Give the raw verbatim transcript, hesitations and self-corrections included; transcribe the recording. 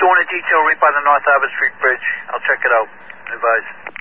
Doing a detail right by the North Albert Street Bridge. I'll check it out. Advise.